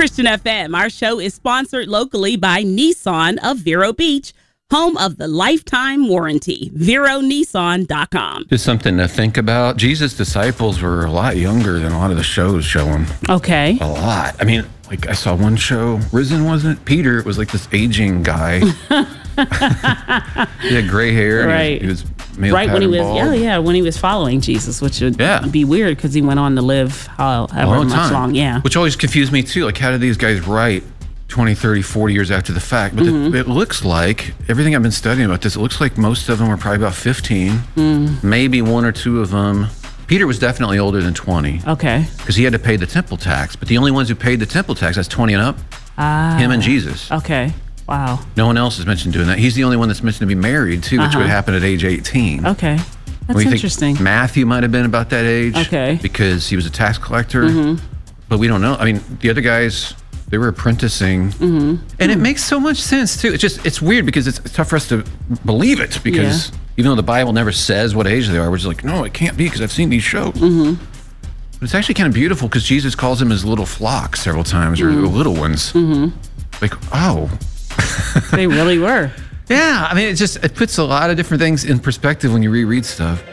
Christian FM. Our show is sponsored locally by Nissan of Vero Beach, home of the lifetime warranty. VeroNissan.com. Just something to think about. Jesus' disciples were a lot younger than a lot of the shows show them. Okay. A lot. I mean, like I saw one show, Risen, wasn't it? Peter was like this aging guy. He had gray hair. Right. He was male right when he was, bald. when he was following Jesus, which would be weird because he went on to live however much long. Yeah. Which always confused me too. Like, how did these guys write 20, 30, 40 years after the fact? But it looks like, everything I've been studying about this, it looks like most of them were probably about 15. Maybe one or two of them. Peter was definitely older than 20. Okay. Because he had to pay the temple tax. But the only ones who paid the temple tax, that's 20 and up, him and Jesus. Okay. Wow. No one else is mentioned doing that. He's the only one that's mentioned to be married too, which would happen at age 18. Okay. That's interesting. Think Matthew might have been about that age. Okay. Because he was a tax collector. But we don't know. I mean, the other guys, they were apprenticing. And it makes so much sense too. It's weird because it's tough for us to believe it because even though the Bible never says what age they are, we're just like, no, it can't be because I've seen these shows. But it's actually kind of beautiful because Jesus calls them his little flock several times, or the little ones. Like, oh. They really were. Yeah, I mean, it puts a lot of different things in perspective when you reread stuff.